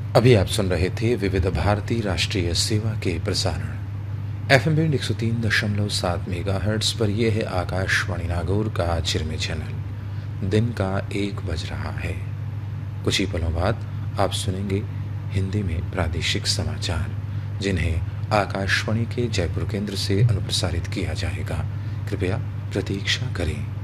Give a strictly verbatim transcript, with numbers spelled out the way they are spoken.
अभी आप सुन रहे थे विविध भारती राष्ट्रीय सेवा के प्रसारण एफ एम बैंड एक सौ तीन दशमलव सात मेगा हर्ट्स पर। यह है आकाशवाणी नागौर का चिरमे चैनल। दिन का एक बज रहा है। कुछ ही पलों बाद आप सुनेंगे हिंदी में प्रादेशिक समाचार, जिन्हें आकाशवाणी के जयपुर केंद्र से अनुप्रसारित किया जाएगा। कृपया प्रतीक्षा करें।